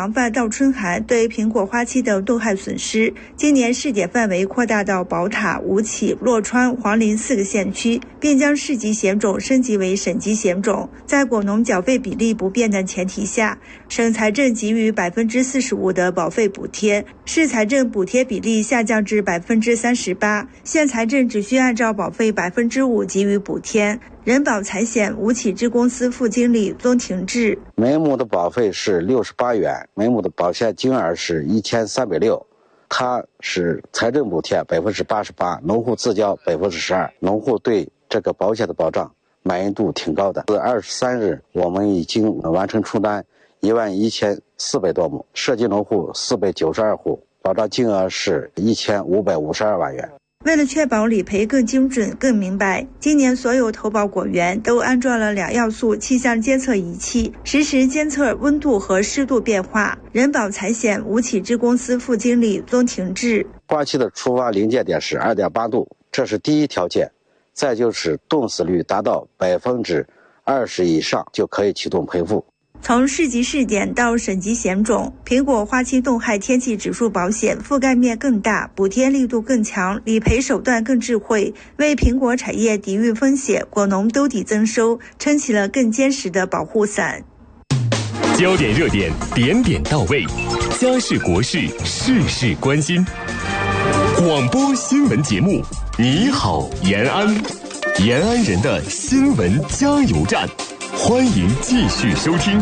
防范倒春寒对苹果花期的冻害损失，今年试点范围扩大到宝塔、吴起、洛川、黄陵4个县区，并将市级险种升级为省级险种。在果农缴费比例不变的前提下，省财政给予45%的保费补贴，市财政补贴比例下降至38%，县财政只需按照保费5%给予补贴。人保财险吴起支公司副经理宗廷志： 每亩的保费是68元，每亩的保险金额是1360，它是财政补贴88%，农户自交12%，农户对这个保险的保障满意度挺高的。23日，我们已经完成出单11400多亩，涉及农户492户，保障金额是1552万元。 为了确保理赔更精准、更明白，今年所有投保果园都安装了2要素气象监测仪器，实时监测温度和湿度变化。人保财险吴起支公司副经理宗廷志： 花期的出发临界点是2.8度，这是第一条件。再就是冻死率达到20%以上就可以启动赔付。 从市级试点到省级险种，苹果花期冻害天气指数保险覆盖面更大，补贴力度更强，理赔手段更智慧，为苹果产业抵御风险，果农兜底增收，撑起了更坚实的保护伞。 焦点热点，点点到位，家事国事，事事关心。广播新闻节目，你好延安，延安人的新闻加油站。欢迎继续收听。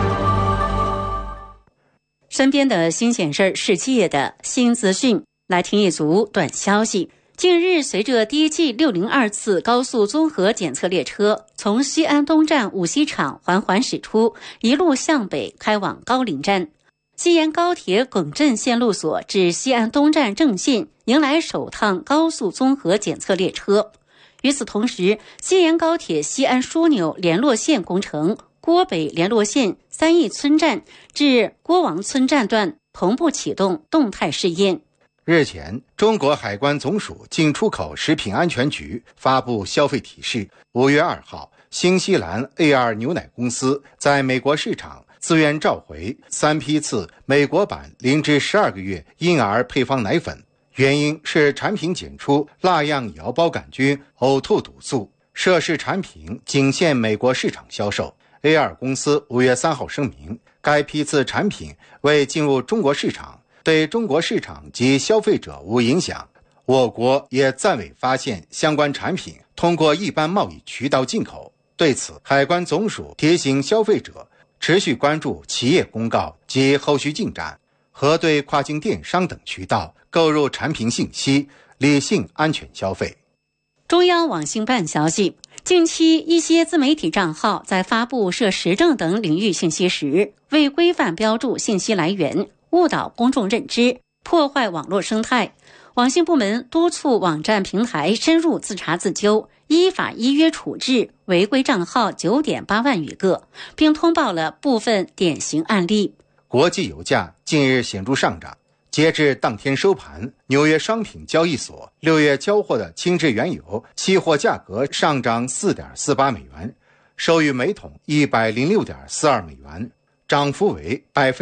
身边的新鲜事儿，世界的新资讯，来听一组短消息。近日，随着第一季602次高速综合检测列车从西安东站无锡场缓缓驶出，一路向北开往高陵站，西延高铁耿镇线路所至西安东站正线迎来首趟高速综合检测列车。与此同时，西延高铁西安枢纽联络线工程郭北联络线3义村站至郭王村站段同步启动动态试验。 日前，中国海关总署进出口食品安全局发布消费提示，5月2号，新西兰 A2 牛奶公司在美国市场自愿召回3批次美国版0至12个月婴儿配方奶粉，原因是产品检出蜡样摇包杆菌呕吐毒素，涉事产品仅限美国市场销售。A2 公司5月3号声明，该批次产品未进入中国市场，对中国市场及消费者无影响。我国也暂未发现相关产品通过一般贸易渠道进口。对此，海关总署提醒消费者持续关注企业公告及后续进展，核对跨境电商等渠道购入产品信息，理性安全消费。 中央网信办消息，近期一些自媒体账号在发布涉时政等领域信息时，未规范标注信息来源，误导公众认知，破坏网络生态。网信部门督促网站平台深入自查自纠，依法依约处置违规账号9.8万余个，并通报了部分典型案例。 国际油价近日显著上涨，截至当天收盘，纽约商品交易所6月交货的轻质原油期货价格上涨 4.48 美元，收于每桶 106.42 美元，涨幅为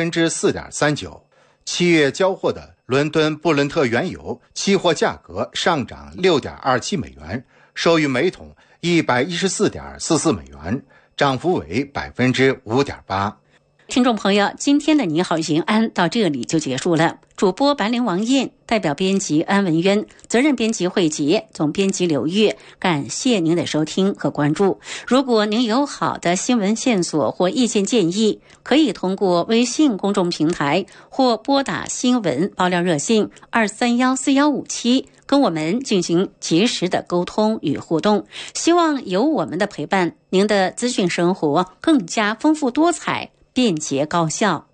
4.39%。7月交货的伦敦布伦特原油期货价格上涨 6.27 美元，收于每桶 114.44 美元，涨幅为 5.8%。 听众朋友，今天的你好延安到这里就结束了。主播白灵王燕，代表编辑安文渊，责任编辑慧杰，总编辑刘月，感谢您的收听和关注。如果您有好的新闻线索或意见建议，可以通过微信公众平台或拨打新闻爆料热线2314157跟我们进行及时的沟通与互动。希望有我们的陪伴，您的资讯生活更加丰富多彩，便捷高效。